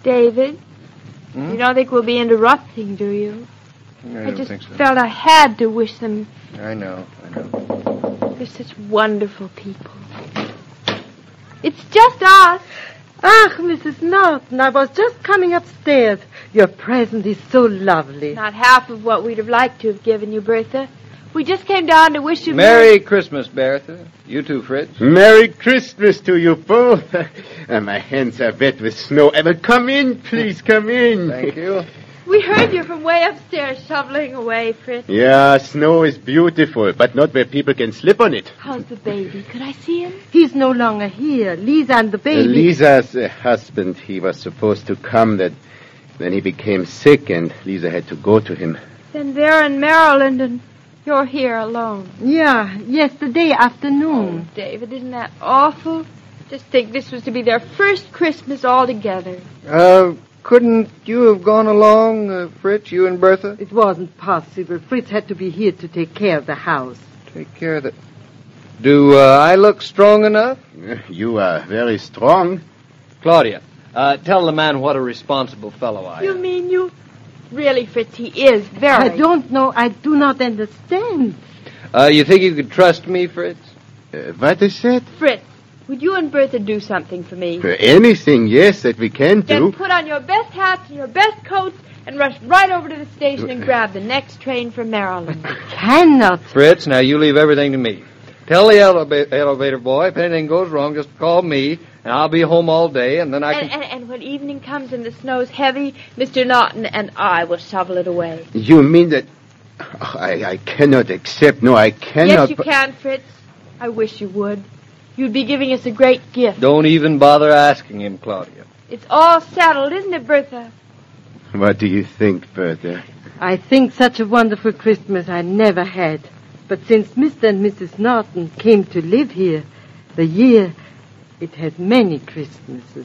David, you don't think we'll be interrupting, do you? I just think so. felt I had to wish them. I know. They're such wonderful people. It's just us. Ah, Mrs. Norton, I was just coming upstairs. Your present is so lovely. Not half of what we'd have liked to have given you, Bertha. We just came down to wish you... Merry Christmas, Bertha. You too, Fritz. Merry Christmas to you both. My hands are wet with snow. Well, come in, please, come in. Thank you. We heard you from way upstairs shoveling away, Fritz. Yeah, snow is beautiful, but not where people can slip on it. How's the baby? Could I see him? He's no longer here. Lisa and the baby. Lisa's husband, he was supposed to come, then he became sick, and Lisa had to go to him. Then they're in Maryland, and you're here alone. Yeah, yesterday afternoon. Oh, David, isn't that awful? Just think this was to be their first Christmas all together. Couldn't you have gone along, Fritz, you and Bertha? It wasn't possible. Fritz had to be here to take care of the house. Take care of the... Do I look strong enough? You are very strong. Claudia, tell the man what a responsible fellow I am. You mean you... Really, Fritz, he is very... I don't know. I do not understand. You think you could trust me, Fritz? What is that? Fritz, would you and Bertha do something for me? Anything, yes, that we can do. Then put on your best hats and your best coats and rush right over to the station and grab the next train for Maryland. Cannot. Fritz, now you leave everything to me. Tell the elevator boy if anything goes wrong, just call me, and I'll be home all day, and then I can... And when evening comes and the snow's heavy, Mr. Norton and I will shovel it away. You mean that... I cannot accept. No, I cannot... Yes, you can, Fritz. I wish you would. You'd be giving us a great gift. Don't even bother asking him, Claudia. It's all settled, isn't it, Bertha? What do you think, Bertha? I think such a wonderful Christmas I never had. But since Mr. and Mrs. Norton came to live here, it has many Christmases.